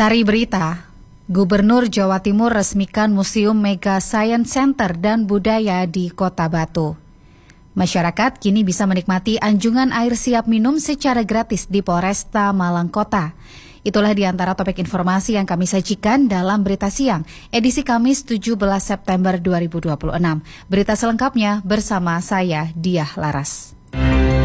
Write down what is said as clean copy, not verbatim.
Sari berita, Gubernur Jawa Timur resmikan Museum Mega Science Center dan Budaya di Kota Batu. Masyarakat kini bisa menikmati anjungan air siap minum secara gratis di Polresta Malang Kota. Itulah di antara topik informasi yang kami sajikan dalam Berita Siang, edisi Kamis 17 September 2026. Berita selengkapnya bersama saya, Diah Laras.